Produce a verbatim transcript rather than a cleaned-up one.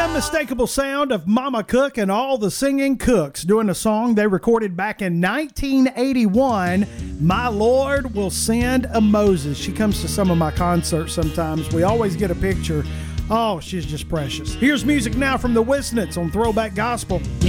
unmistakable sound of Mama Cook and all the singing cooks doing a song they recorded back in nineteen eighty-one, My Lord Will Send a Moses. She comes to some of my concerts sometimes. We always get a picture. Oh, she's just precious. Here's music now from the Wisnets on Throwback Gospel.